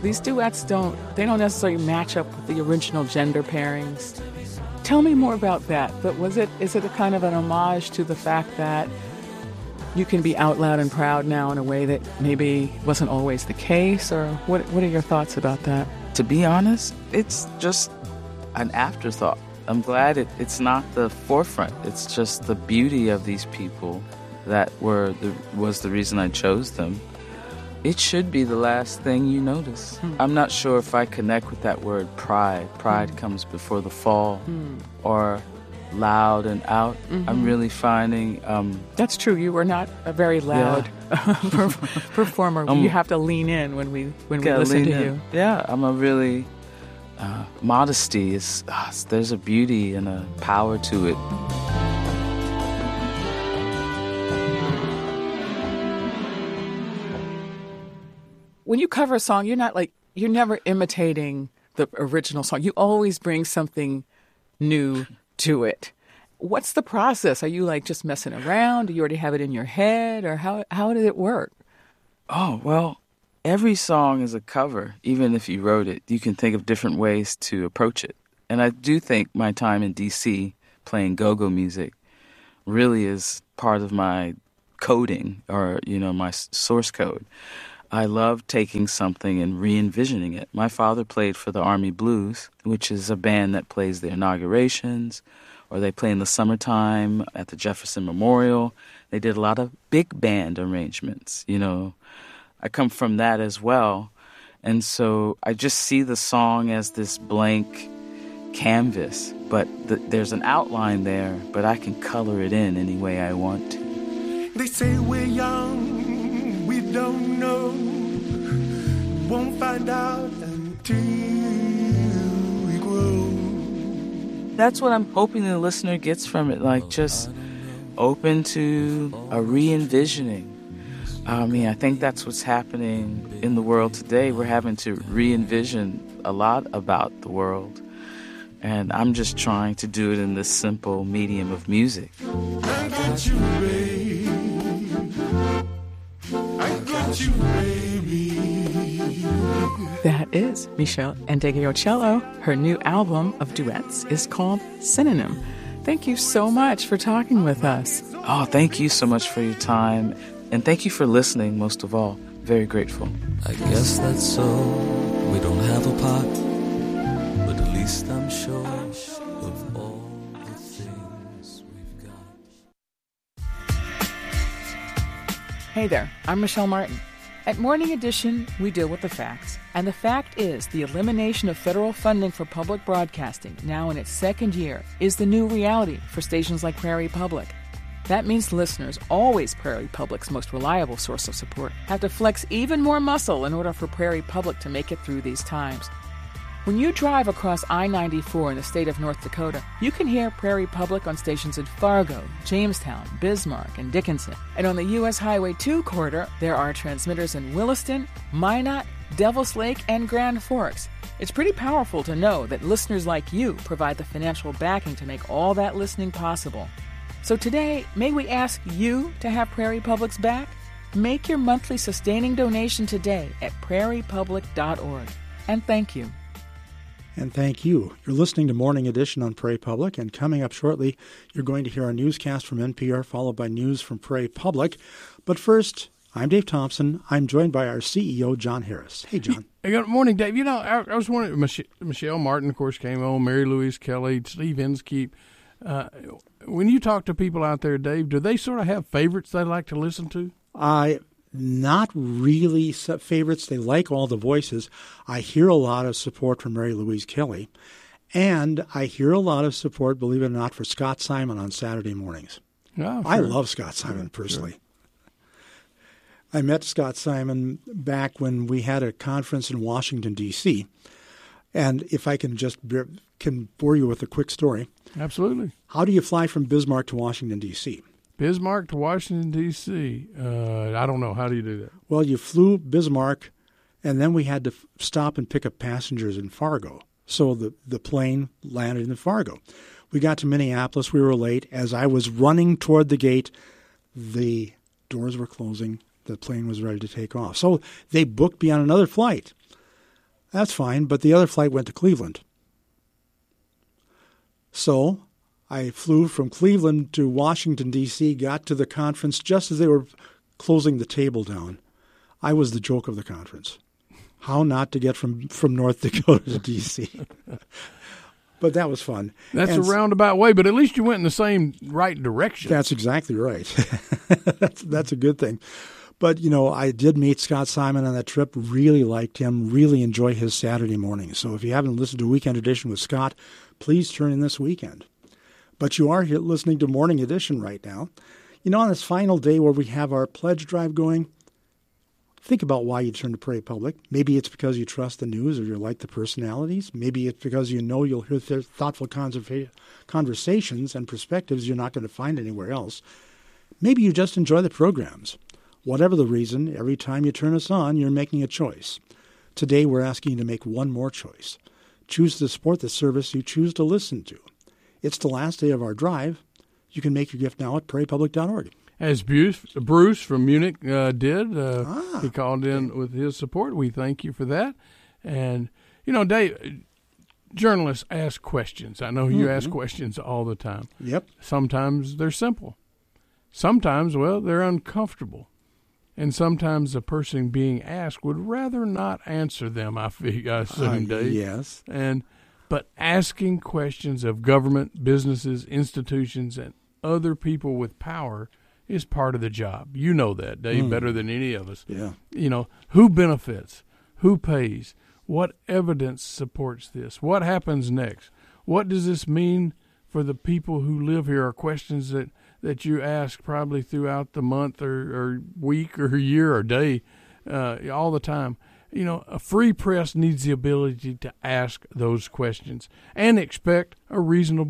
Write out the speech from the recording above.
these duets don't necessarily match up with the original gender pairings. Tell me more about that. But is it a kind of an homage to the fact that you can be out loud and proud now in a way that maybe wasn't always the case? Or what are your thoughts about that? To be honest, it's just an afterthought. I'm glad it's not the forefront. It's just the beauty of these people that was the reason I chose them. It should be the last thing you notice. I'm not sure if I connect with that word pride. Pride comes before the fall, or loud and out. I'm really finding... That's true. You were not a very loud performer. You have to lean in when we listen to you. Yeah, I'm a really... modesty is... there's a beauty and a power to it. When you cover a song, you're never imitating the original song. You always bring something new to it. What's the process? Are you just messing around? Do you already have it in your head? Or how did it work? Oh, well, every song is a cover. Even if you wrote it, you can think of different ways to approach it. And I do think my time in D.C. playing go-go music really is part of my coding, or, my source code. I love taking something and re-envisioning it. My father played for the Army Blues, which is a band that plays the inaugurations, or they play in the summertime at the Jefferson Memorial. They did a lot of big band arrangements. I come from that as well. And so I just see the song as this blank canvas, but there's an outline there, but I can color it in any way I want to. They say we're young, we don't know, won't find out until we grow. That's what I'm hoping the listener gets from it, just open to a re-envisioning. I think that's what's happening in the world today. We're having to re-envision a lot about the world. And I'm just trying to do it in this simple medium of music. I got you, babe. I got you, baby. That is Meshell Ndegeocello. Her new album of duets is called Synonym. Thank you so much for talking with us. Oh, thank you so much for your time. And thank you for listening, most of all. Very grateful. I guess that's so. We don't have a pot, but at least I'm sure of all the things we've got. Hey there, I'm Michelle Martin. At Morning Edition, we deal with the facts. And the fact is, the elimination of federal funding for public broadcasting, now in its second year, is the new reality for stations like Prairie Public. That means listeners, always Prairie Public's most reliable source of support, have to flex even more muscle in order for Prairie Public to make it through these times. When you drive across I-94 in the state of North Dakota, you can hear Prairie Public on stations in Fargo, Jamestown, Bismarck, and Dickinson. And on the U.S. Highway 2 corridor, there are transmitters in Williston, Minot, Devil's Lake, and Grand Forks. It's pretty powerful to know that listeners like you provide the financial backing to make all that listening possible. So today, may we ask you to have Prairie Public's back? Make your monthly sustaining donation today at prairiepublic.org. And thank you. And thank you. You're listening to Morning Edition on Prairie Public, and coming up shortly, you're going to hear our newscast from NPR, followed by news from Prairie Public. But first, I'm Dave Thompson. I'm joined by our CEO, John Harris. Hey, John. Good morning, Dave. I was wondering, Michelle Martin, of course, came on, Mary Louise Kelly, Steve Inskeep. When you talk to people out there, Dave, do they sort of have favorites they like to listen to? Not really favorites. They like all the voices. I hear a lot of support from Mary Louise Kelly, and I hear a lot of support, believe it or not, for Scott Simon on Saturday mornings. Oh, sure. I love Scott Simon personally. Sure. I met Scott Simon back when we had a conference in Washington, D.C., and if I can just can bore you with a quick story. Absolutely. How do you fly from Bismarck to Washington, D.C.? Bismarck to Washington, D.C. I don't know. How do you do that? Well, you flew Bismarck, and then we had to stop and pick up passengers in Fargo. So the plane landed in Fargo. We got to Minneapolis. We were late. As I was running toward the gate, the doors were closing. The plane was ready to take off. So they booked me on another flight. That's fine, but the other flight went to Cleveland. So I flew from Cleveland to Washington, D.C., got to the conference just as they were closing the table down. I was the joke of the conference. How not to get from North Dakota to D.C. But that was fun. That's a roundabout way, but at least you went in the same right direction. That's exactly right. That's a good thing. But, I did meet Scott Simon on that trip, really liked him, really enjoy his Saturday morning. So if you haven't listened to Weekend Edition with Scott, please turn in this weekend. But you are here listening to Morning Edition right now. On this final day where we have our pledge drive going, think about why you turn to Prairie Public. Maybe it's because you trust the news or you like the personalities. Maybe it's because you know you'll hear thoughtful conversations and perspectives you're not going to find anywhere else. Maybe you just enjoy the programs. Whatever the reason, every time you turn us on, you're making a choice. Today, we're asking you to make one more choice. Choose to support the service you choose to listen to. It's the last day of our drive. You can make your gift now at prairiepublic.org. As Bruce from Munich did. He called in with his support. We thank you for that. And, Dave, journalists ask questions. I know you ask questions all the time. Yep. Sometimes they're simple. Sometimes, they're uncomfortable. And sometimes the person being asked would rather not answer them, I assume, Dave. Yes. But asking questions of government, businesses, institutions, and other people with power is part of the job. You know that, Dave, better than any of us. Yeah. Who benefits? Who pays? What evidence supports this? What happens next? What does this mean for the people who live here? Are questions that you ask probably throughout the month or week or year or day all the time. A free press needs the ability to ask those questions and expect a reasonable